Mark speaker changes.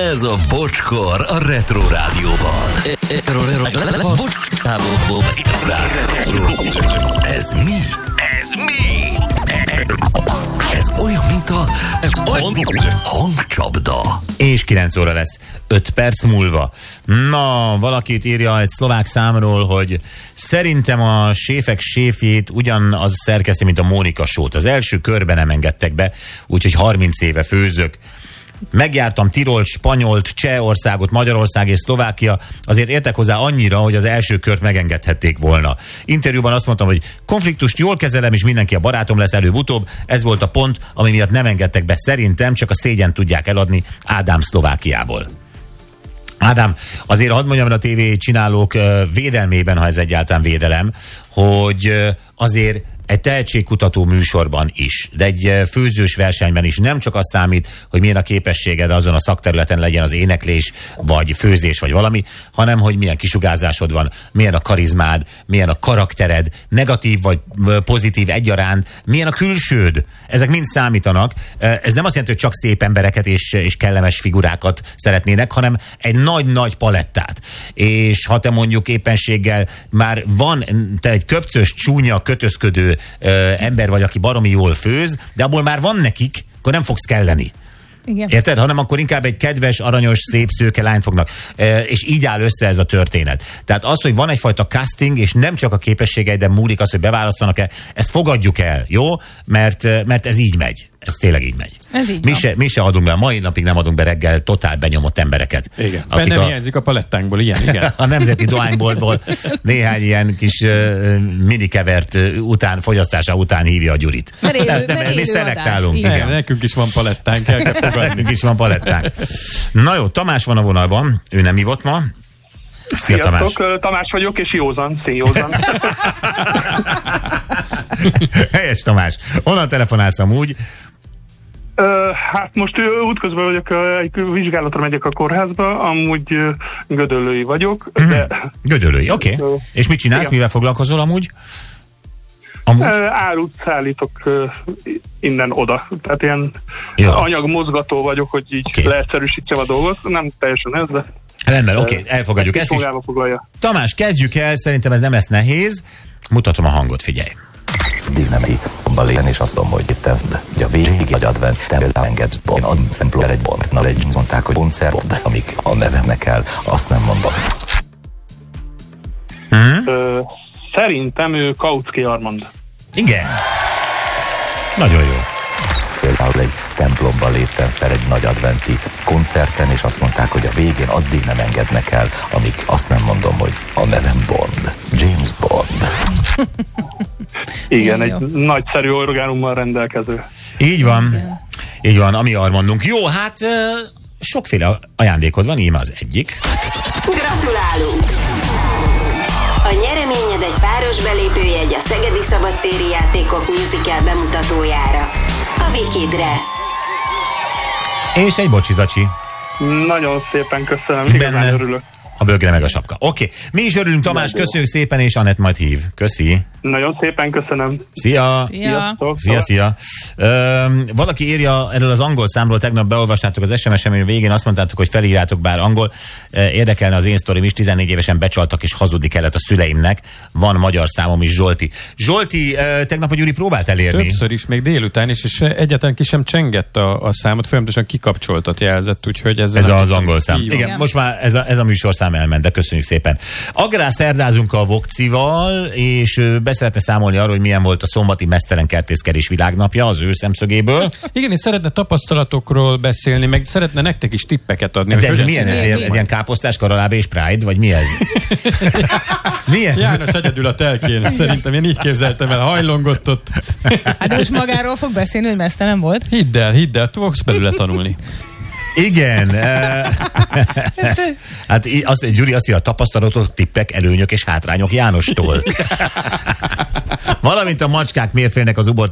Speaker 1: Ez a Bocskor a Retro Rádióban. Ez mi? Ez mi? Ez olyan, mint a hangcsapda.
Speaker 2: És 9 óra lesz 5 perc múlva. Na, valakit írja egy szlovák számról, hogy szerintem a séfek séfjét ugyanaz szerkeszti, mint a Mónika Show-t. Az első körben nem engedtek be, úgyhogy 30 éve főzök. Megjártam Tirolt, Spanyolt, Csehországot, Magyarország és Szlovákia, azért értek hozzá annyira, hogy az első kört megengedhették volna. Interjúban azt mondtam, hogy konfliktust jól kezelem, és mindenki a barátom lesz előbb-utóbb. Ez volt a pont, ami miatt nem engedtek be szerintem, csak a szégyent tudják eladni. Ádám Szlovákiából. Ádám, azért hadd mondjam a TV csinálók védelmében, ha ez egyáltalán védelem, hogy azért egy tehetségkutató műsorban is, de egy főzős versenyben is nem csak az számít, hogy milyen a képességed azon a szakterületen, legyen az éneklés, vagy főzés, vagy valami, hanem hogy milyen kisugárzásod van, milyen a karizmád, milyen a karaktered, negatív vagy pozitív egyaránt, milyen a külsőd. Ezek mind számítanak. Ez nem azt jelenti, hogy csak szép embereket és kellemes figurákat szeretnének, hanem egy nagy-nagy palettát. És ha te mondjuk éppenséggel már van te egy köpcös, csúnya, kötözködő ember vagy, aki baromi jól főz, de abból már van nekik, akkor nem fogsz kelleni.
Speaker 3: Igen.
Speaker 2: Érted? Hanem akkor inkább egy kedves, aranyos, szép, szőke lányt fognak. És így áll össze ez a történet. Tehát az, hogy van egyfajta casting, és nem csak a képességeiden múlik az, hogy beválasztanak-e, ezt fogadjuk el, jó? Mert ez így megy. Ez tényleg így megy.
Speaker 3: Ez így
Speaker 2: mi se adunk be, mai napig nem adunk be reggel totál benyomott embereket.
Speaker 4: Igen. Nem hiányzik a palettánkból, igen.
Speaker 2: A Nemzeti Dohányboltból néhány ilyen kis minikevert fogyasztása után hívja a Gyurit. Mi szelektálunk.
Speaker 4: Igen. Nekünk is van palettánk.
Speaker 2: Nekünk is van palettánk. Na jó, Tamás van a vonalban, ő nem hívott ma. Szia, Tamás.
Speaker 5: Tamás vagyok, és józan, szénjózan.
Speaker 2: Helyes, Tamás. Honnan telefonálsz amúgy?
Speaker 5: Hát most útközben vagyok, egy vizsgálatra megyek a kórházba, amúgy gödöllői vagyok. De...
Speaker 2: Gödöllői, oké. És mit csinálsz, igen. Mivel foglalkozol amúgy?
Speaker 5: Árut szállítok innen oda. Tehát ilyen anyagmozgató vagyok, hogy így leegyszerűsítsem a dolgot. Nem teljesen ez, de...
Speaker 2: Rendben, oké, elfogadjuk ezt is. Tamás, kezdjük el, szerintem ez nem lesz nehéz. Mutatom a hangot, figyelj.
Speaker 6: Dinamiki balén, és azt mondom, hogy itt a végig egy adventem engedsz bon, advenplor egy bon, na egy mondták, hogy koncert, amik a nevemnek el, azt nem mondom.
Speaker 5: Szerintem ő Kautsky Armand.
Speaker 2: Igen. Nagyon jó.
Speaker 6: Például egy templomba léptem fel egy nagy adventi koncerten, és azt mondták, hogy a végén addig nem engednek el, amíg azt nem mondom, hogy a nevem Bond. James Bond.
Speaker 5: Igen, egy nagyszerű orgánummal rendelkező.
Speaker 2: Így van. Igen. Így van, ami Armandunk. Jó, hát sokféle ajándékod van, íme az egyik.
Speaker 7: Gratulálunk! A nyereményed egy páros belépőjegy a Szegedi Szabadtéri Játékok musical bemutatójára. A Wikidre.
Speaker 2: És egy bocsizacsi.
Speaker 5: Nagyon szépen köszönöm, igazán örülök.
Speaker 2: A bögre meg a sapka. Oké. Mi is örülünk, Tamás, köszönjük szépen, és Anett majd hív. Köszi.
Speaker 5: Nagyon szépen köszönöm.
Speaker 2: Szia! Szia! Valaki írja erről az angol számról, tegnap beolvastátok az SMS-en végén, azt mondtátok, hogy felírjátok bár angol. Érdekelne az én sztorim is, 14 évesen becsaltak és hazudni kellett a szüleimnek. Van magyar számom is, Zsolti. Zsolti, tegnap a Gyuri próbált elérni.
Speaker 4: Többször is, még délután is, és egyáltalán ki sem csengett a számot, folyamatosan kikapcsoltat jelzett, úgyhogy ez
Speaker 2: az angol szám. Igen, most már ez a műsorszám elment, de köszönjük szépen. Agrár szerdázunk a Vokcival, és szeretne számolni arról, hogy milyen volt a szombati mesztelen kertészkedés világnapja az ő szemszögéből.
Speaker 4: Igen, és szeretne tapasztalatokról beszélni, meg szeretne nektek is tippeket adni.
Speaker 2: De ez milyen? Ez ilyen káposztás, karaláb és Pride, vagy mi ez? Mi ez?
Speaker 4: János egyedül a telkén. Szerintem én így képzeltem el, hajlongott ott.
Speaker 3: Hát most magáról fog beszélni, hogy mesztelen volt?
Speaker 4: Hidd el, fogsz belőle tanulni.
Speaker 2: Igen. Hát Gyuri azt írja, a tapasztalatok, tippek, előnyök és hátrányok Jánostól. Valamint a macskák miért félnek az